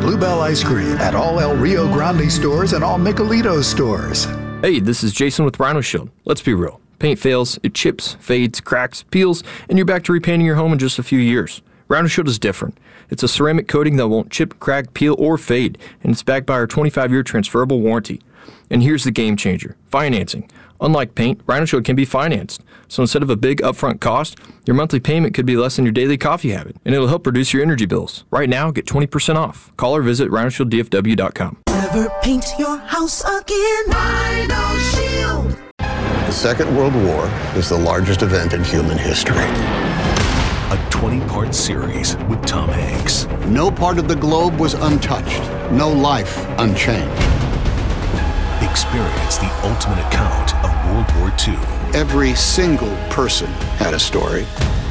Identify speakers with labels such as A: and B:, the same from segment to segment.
A: Bluebell Ice Cream at all El Rio Grande stores and all Michelito stores.
B: Hey, this is Jason with Rhino Shield. Let's be real. Paint fails, it chips, fades, cracks, peels, and you're back to repainting your home in just a few years. Rhino Shield is different. It's a ceramic coating that won't chip, crack, peel, or fade, and it's backed by our 25-year transferable warranty. And here's the game changer, financing. Unlike paint, Rhino Shield can be financed. So instead of a big upfront cost, your monthly payment could be less than your daily coffee habit, and it'll help reduce your energy bills. Right now, get 20% off. Call or visit rhinoshielddfw.com.
C: Never paint your house again. Rhino Shield.
D: The Second World War is the largest event in human history.
E: A 20-part series with Tom Hanks.
D: No part of the globe was untouched. No life unchanged.
E: Experience the ultimate account of World War II.
D: Every single person had a story.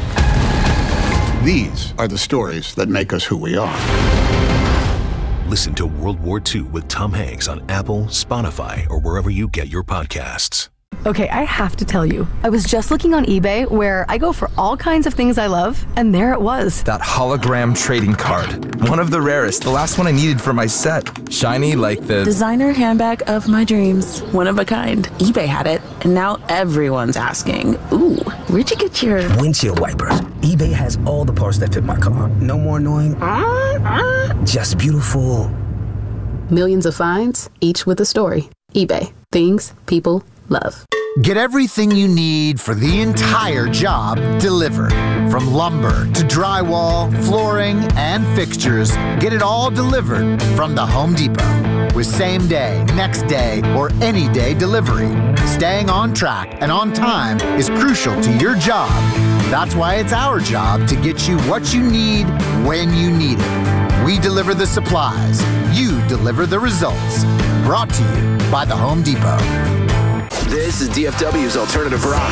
D: These are the stories that make us who we are.
E: Listen to World War II with Tom Hanks on Apple, Spotify, or wherever you get your podcasts.
F: Okay, I have to tell you, I was just looking on eBay where I go for all kinds of things I love, and there it was.
G: That hologram trading card. One of the rarest, the last one I needed for my set. Shiny like the
H: designer handbag of my dreams. One of a kind. eBay had it, and now everyone's asking, ooh, where'd you get your
I: windshield wipers? eBay has all the parts that fit my car. No more annoying, just beautiful.
J: Millions of finds, each with a story. eBay. Things people love.
K: Get everything you need for the entire job delivered. From lumber to drywall, flooring, and fixtures, get it all delivered from the Home Depot. With same day, next day, or any day delivery. Staying on track and on time is crucial to your job. That's why it's our job to get you what you need when you need it. We deliver the supplies. You deliver the results. Brought to you by the Home Depot.
L: This is DFW's Alternative Rock.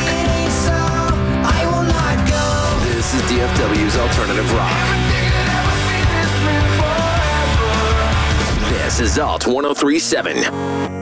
L: This is DFW's Alternative Rock. This is Alt 1037.